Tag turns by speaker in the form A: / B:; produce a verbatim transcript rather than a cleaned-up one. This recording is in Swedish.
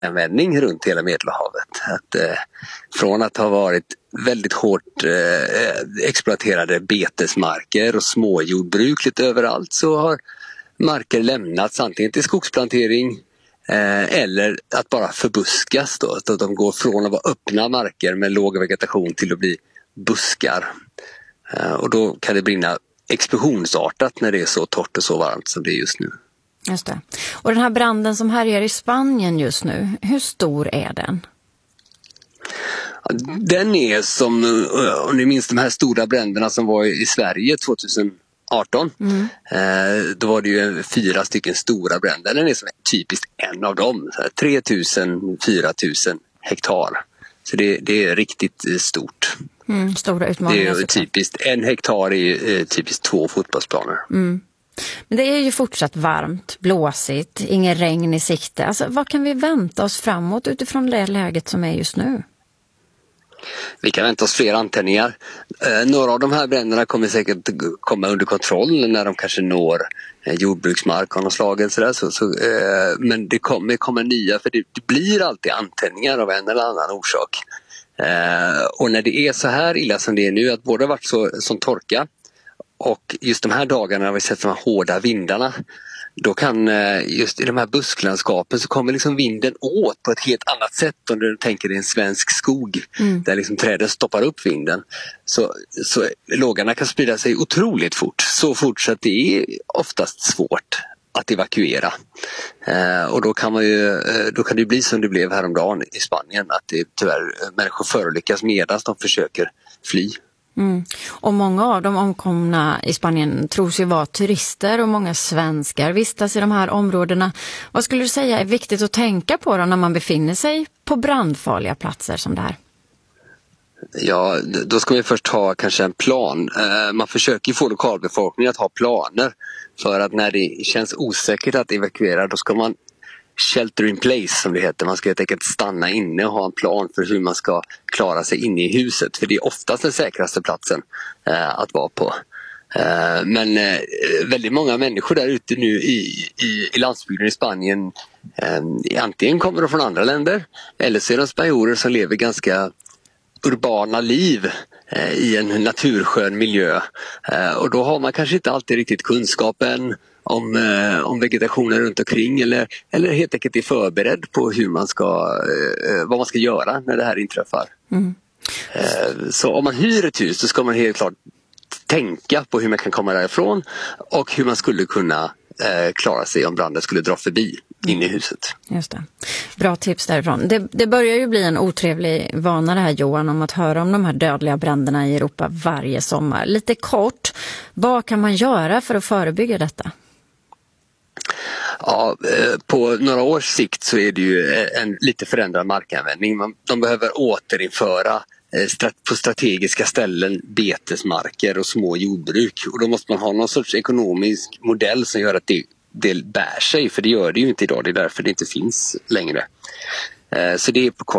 A: användning runt hela Medelhavet. Att, eh, från att ha varit väldigt hårt eh, exploaterade betesmarker och småjordbruk lite överallt, så har marker lämnats antingen till skogsplantering eh, eller att bara förbuskas. Då, att de går från att vara öppna marker med låg vegetation till att bli buskar. Eh, och då kan det brinna explosionsartat när det är så torrt och så varmt som det är just nu.
B: Just det. Och den här branden som härjar i Spanien just nu, hur stor är den?
A: Den är som, om ni minns de här stora bränderna som var i Sverige tjugoarton. Mm. Eh, då var det ju fyra stycken stora bränder. Den är som typiskt en av dem. tre tusen till fyra tusen hektar. Så det, det är riktigt stort.
B: Mm, stora utmaningar.
A: Det är typiskt, en hektar är typiskt två fotbollsplaner.
B: Mm. Men det är ju fortsatt varmt, blåsigt, ingen regn i sikte. Alltså, vad kan vi vänta oss framåt utifrån det läget som är just nu?
A: Vi kan vänta oss fler antändningar. Eh, några av de här bränderna kommer säkert komma under kontroll när de kanske når eh, jordbruksmark av något slag. Så där, så, så, eh, men det kommer komma nya, för det, det blir alltid antändningar av en eller annan orsak. Eh, och när det är så här illa som det är nu, att både har varit så, som torka och just de här dagarna har vi sett de här hårda vindarna, då kan just i de här busklandskapen så kommer liksom vinden åt på ett helt annat sätt om du tänker dig en svensk skog mm. där liksom träden stoppar upp vinden. Så, så lågorna kan sprida sig otroligt fort, så fort så att det är oftast svårt att evakuera. Eh, och då kan, man ju, då kan det bli som det blev häromdagen i Spanien, att det tyvärr människor förolyckas medan de försöker fly.
B: Mm. Och många av de omkomna i Spanien tros ju vara turister, och många svenskar vistas i de här områdena. Vad skulle du säga är viktigt att tänka på då när man befinner sig på brandfarliga platser som det här?
A: Ja, då ska vi först ha kanske en plan. Man försöker få lokalbefolkningen att ha planer, för att när det känns osäkert att evakuera, då ska man shelter in place som det heter. Man ska helt enkelt stanna inne och ha en plan för hur man ska klara sig inne i huset. För det är oftast den säkraste platsen eh, att vara på. Eh, men eh, väldigt många människor där ute nu i, i, i landsbygden i Spanien eh, antingen kommer de från andra länder, eller så är de spanjorer som lever ganska urbana liv eh, i en naturskön miljö. Eh, och då har man kanske inte alltid riktigt kunskapen om, eh, om vegetationen runt omkring, eller, eller helt enkelt är förberedd på hur man ska, eh, vad man ska göra när det här inträffar. Mm. Eh, så om man hyr ett hus, så ska man helt klart tänka på hur man kan komma därifrån och hur man skulle kunna eh, klara sig om branden skulle dra förbi in i huset.
B: Just det. Bra tips därifrån. Det, det börjar ju bli en otrevlig vana det här, Johan, om att höra om de här dödliga bränderna i Europa varje sommar. Lite kort, vad kan man göra för att förebygga detta?
A: Ja, på några års sikt så är det ju en lite förändrad markanvändning. De behöver återinföra på strategiska ställen betesmarker och små jordbruk. Och då måste man ha någon sorts ekonomisk modell som gör att det, det bär sig. För det gör det ju inte idag, det är därför det inte finns längre. Så det är på kort